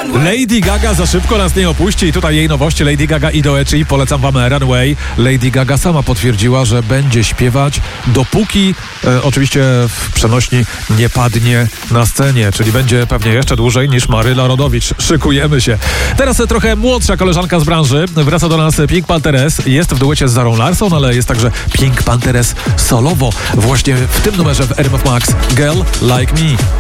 Lady Gaga za szybko nas nie opuści i tutaj jej nowości Lady Gaga i Doechii. Polecam wam Runway. Lady Gaga sama potwierdziła, że będzie śpiewać dopóki oczywiście w przenośni nie padnie na scenie, czyli będzie pewnie jeszcze dłużej niż Maryla Rodowicz. Szykujemy się. Teraz trochę młodsza koleżanka z branży. Wraca do nas Pink Panthers. Jest w duecie z Zarą Larsson, ale jest także Pink Panthers solowo. Właśnie w tym numerze w RMF Max Girl Like Me.